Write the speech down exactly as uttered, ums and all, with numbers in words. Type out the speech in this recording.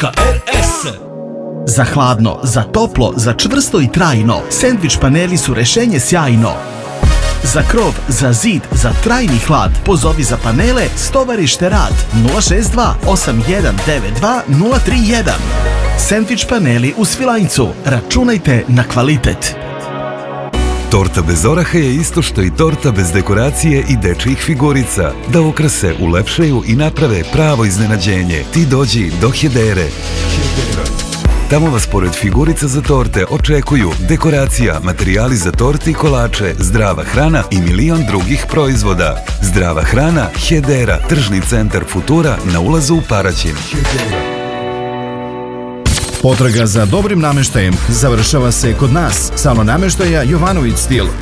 er es. Za hladno, za toplo, za čvrsto i trajno, sendvič paneli su rešenje sjajno. Za krov, za zid, za trajni hlad, pozovi za panele Stovarište Rad nula šest dva osam jedan devet dva nula tri jedan. Sendvič paneli u Svilajncu, računajte na kvalitet. Torta bez oraha je isto što i torta bez dekoracije i dečijih figurica. Da ukrase, ulepšaju i naprave pravo iznenađenje. Ti dođi do Hedere. Tamo vas pored figurica za torte očekuju dekoracija, materijali za torte i kolače, zdrava hrana i milion drugih proizvoda. Zdrava hrana, Hedera, tržni centar Futura na ulazu u Paraćin. Potraga za dobrim nameštajem završava se kod nas. Salon nameštaja Jovanović stil.